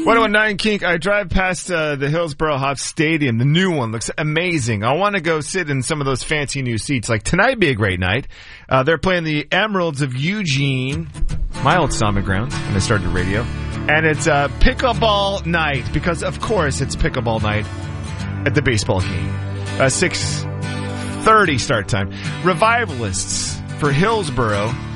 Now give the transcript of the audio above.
109 Kink. I drive past the Hillsboro Hops Stadium. The new one looks amazing. I want to go sit in some of those fancy new seats. Like tonight would be a great night. They're playing the Emeralds of Eugene, my old stomping grounds when I started radio. And it's pickleball night because, of course, it's pickleball night at the baseball game. 6:30 start time. Revivalists for Hillsboro